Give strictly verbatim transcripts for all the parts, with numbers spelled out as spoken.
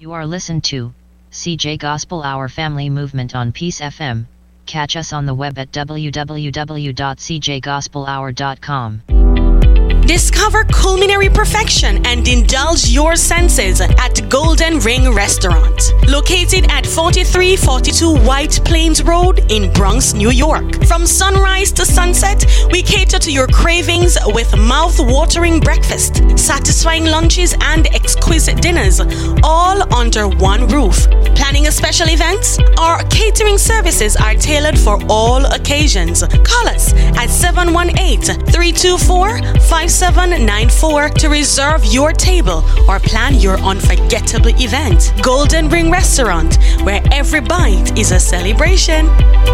You are listened to C J Gospel Hour Family Movement on Peace F M. Catch us on the web at w w w dot c j gospel hour dot com. Discover culinary perfection and indulge your senses at Golden Ring Restaurant, located at forty-three forty-two White Plains Road in Bronx, New York. From sunrise to sunset, we cater to your cravings with mouth-watering breakfast, satisfying lunches, and exquisite dinners, all under one roof. Planning a special event? Our catering services are tailored for all occasions. Call us at seven one eight, three two four, five seven nine four to reserve your table or plan your unforgettable event. Golden Ring Restaurant, where every bite is a celebration.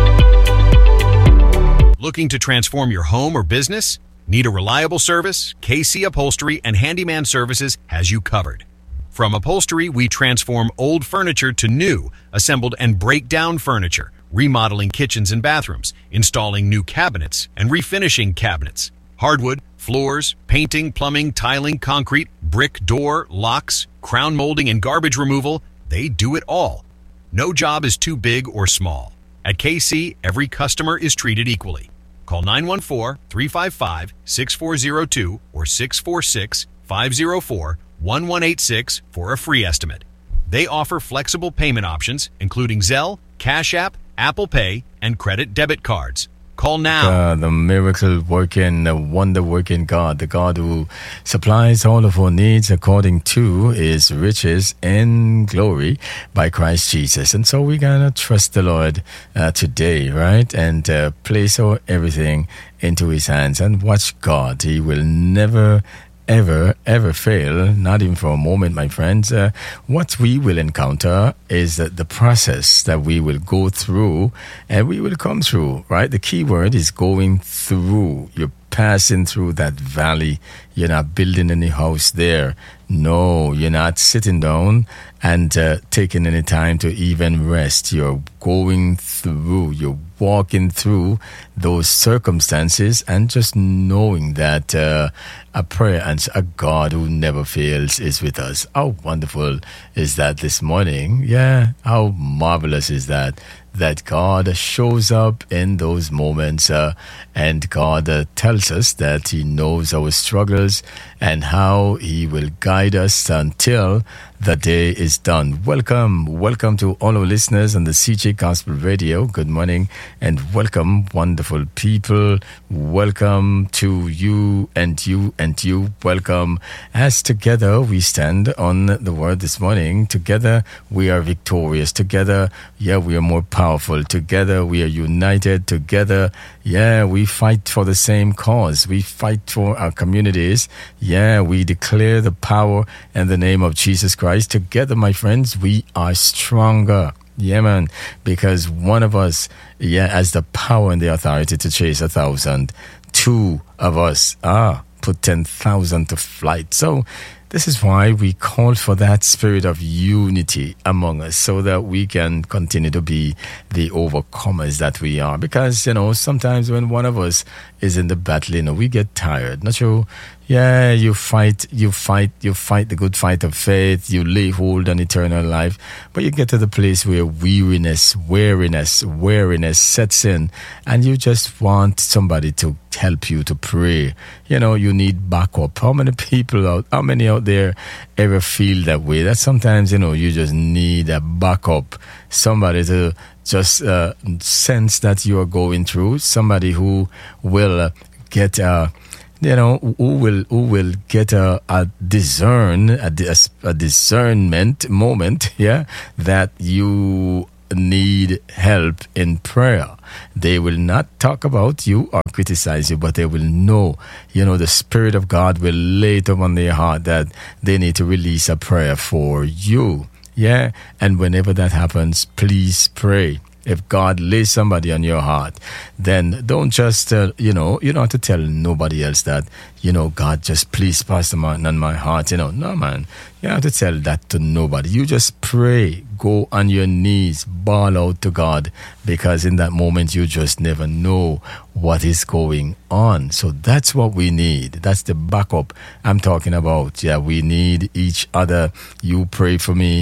Looking to transform your home or business? Need a reliable service? K C Upholstery and Handyman Services has you covered. From upholstery, we transform old furniture to new, assembled and break down furniture, remodeling kitchens and bathrooms, installing new cabinets, and refinishing cabinets. Hardwood, floors, painting, plumbing, tiling, concrete, brick, door, locks, crown molding, and garbage removal, they do it all. No job is too big or small. At K C, every customer is treated equally. Call nine one four, three five five, six four zero two or six four six, five zero four, one one eight six for a free estimate. They offer flexible payment options, including Zelle, Cash App, Apple Pay, and credit debit cards. Call now. Uh, the miracle working, the wonder working God, the God who supplies all of our needs according to his riches in glory by Christ Jesus. And so we're going to trust the Lord uh, today, right? And uh, place our everything into his hands and watch God. He will never ever, ever fail, not even for a moment, my friends. Uh, what we will encounter is uh, the process that we will go through and we will come through, right? The key word is going through. You're passing through that valley. You're not building any house there. No, you're not sitting down and uh, taking any time to even rest. You're going through, you're walking through those circumstances and just knowing that uh, a prayer and a God who never fails is with us. How wonderful is that this morning? Yeah, how marvelous is that? That God shows up in those moments uh, and God uh, tells us that he knows our struggles and how he will guide us until the day is done. Welcome, welcome to all our listeners on the C J Gospel Radio. Good morning and welcome, wonderful people. Welcome to you and you and you. Welcome. As together we stand on the word this morning. Together we are victorious. Together, yeah, we are more powerful. Together we are united. Together, yeah, we fight for the same cause. We fight for our communities. Yeah, we declare the power and the name of Jesus Christ. Together, my friends, we are stronger. Yeah, man, because one of us, yeah, has the power and the authority to chase a thousand. Two of us, ah, put ten thousand to flight. So this is why we call for that spirit of unity among us so that we can continue to be the overcomers that we are. Because, you know, sometimes when one of us is in the battle, you know, we get tired. Not true? Yeah, you fight, you fight, you fight the good fight of faith. You lay hold on eternal life. But you get to the place where weariness, weariness, weariness sets in. And you just want somebody to help you to pray. You know, you need backup. How many people out, how many out there ever feel that way? That sometimes, you know, you just need a backup. Somebody to just uh, sense that you are going through. Somebody who will uh, get... Uh, You know, who will who will get a, a discern a, a discernment moment, yeah, that you need help in prayer. They will not talk about you or criticize you, but they will know, you know, the Spirit of God will lay it upon their heart that they need to release a prayer for you, yeah. And whenever that happens, please pray. If God lays somebody on your heart, then don't just, uh, you know, you don't have to tell nobody else that, you know, God, just please pass them on my heart. You know, no, man, you don't have to tell that to nobody. You just pray, go on your knees, bawl out to God, because in that moment, you just never know what is going on. So that's what we need. That's the backup I'm talking about. Yeah, we need each other. You pray for me.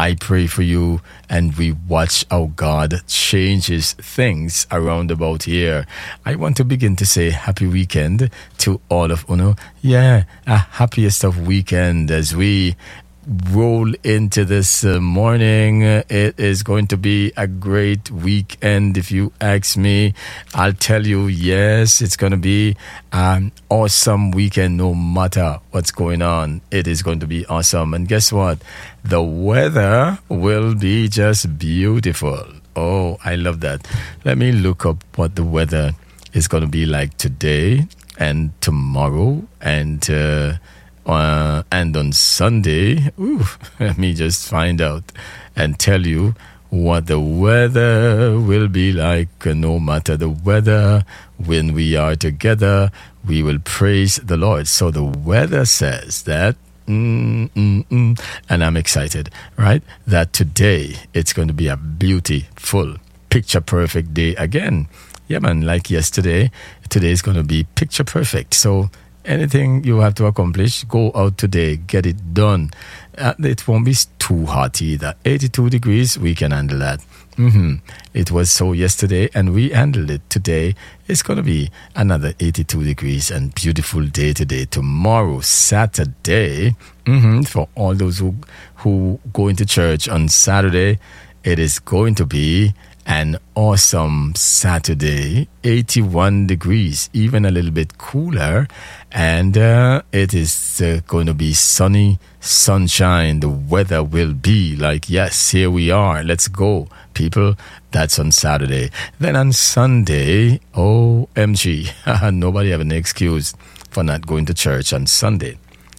I pray for you, and we watch how God changes things around about here. I want to begin to say happy weekend to all of Uno. Yeah, a happiest of weekend as we roll into this uh, morning. It is going to be a great weekend. If you ask me, I'll tell you, yes, it's going to be an awesome weekend no matter what's going on. It is going to be awesome. And guess what? The weather will be just beautiful. Oh, I love that. Let me look up what the weather is going to be like today and tomorrow and uh Uh, and on Sunday. Ooh, let me just find out and tell you what the weather will be like. No matter the weather, when we are together, we will praise the Lord. So the weather says that, mm, mm, mm, and I'm excited, right? That today it's going to be a beautiful, picture perfect day again. Yeah, man, like yesterday, today is going to be picture perfect. So anything you have to accomplish, go out today, get it done. Uh, it won't be too hot either. eighty-two degrees, we can handle that. Mm-hmm. It was so yesterday, and we handled it today. It's going to be another eighty-two degrees and beautiful day today. Tomorrow, Saturday, mm-hmm, for all those who, who go into church on Saturday, it is going to be an awesome Saturday, eighty-one degrees, even a little bit cooler, and uh, it is uh, going to be sunny, sunshine. The weather will be like, yes, here we are, let's go, people. That's on Saturday. Then on Sunday, O M G, nobody have an excuse for not going to church on Sunday.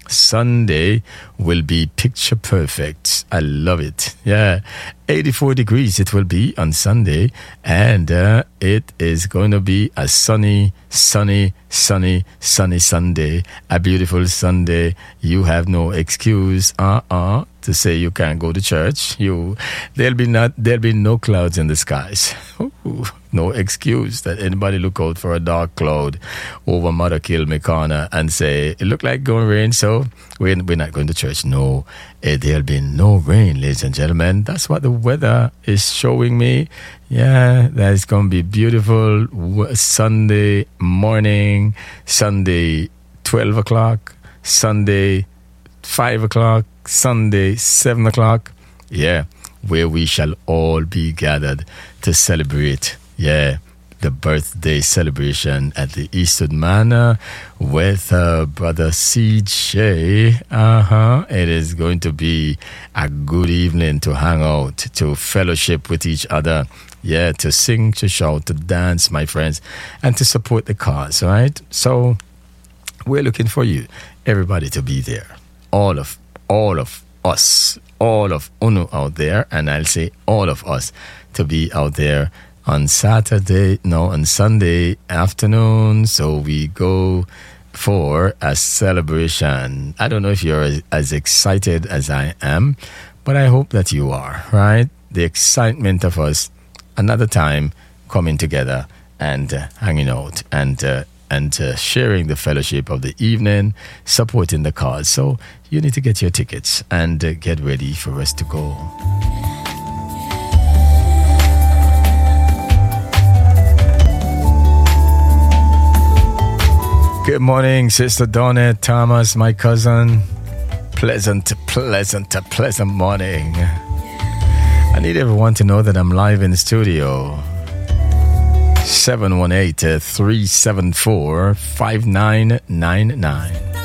Sunday will be picture perfect. I love it. Yeah, eighty-four degrees it will be on Sunday, and uh, it is going to be a sunny, sunny, sunny, sunny Sunday. A beautiful Sunday. You have no excuse uh-uh to say you can't go to church. You there'll be not there'll be no clouds in the skies. Ooh, no excuse that anybody look out for a dark cloud over Mother Kilme Corner and say it look like going rain, so we're, we're not going to church. No, eh, there'll be no rain, ladies and gentlemen. That's what the weather is showing me. Yeah, that's going to be beautiful. Sunday morning, Sunday twelve o'clock, Sunday five o'clock, Sunday seven o'clock. Yeah, where we shall all be gathered to celebrate, yeah, the birthday celebration at the Eastwood Manor with uh, Brother C J. Uh-huh. It is going to be a good evening to hang out, to fellowship with each other. Yeah, to sing, to shout, to dance, my friends, and to support the cause, right? So we're looking for you, everybody, to be there. All of, all of us, all of Uno out there, and I'll say all of us, to be out there on Saturday, no, on Sunday afternoon. So we go for a celebration. I don't know if you're as, as excited as I am, but I hope that you are, right? The excitement of us, another time coming together and uh, hanging out and uh, and uh, sharing the fellowship of the evening, supporting the cause. So you need to get your tickets and uh, get ready for us to go. Good morning, Sister Donna Thomas, my cousin. Pleasant, pleasant, pleasant morning. I need everyone to know that I'm live in the studio. seven one eight, three seven four, five nine nine nine.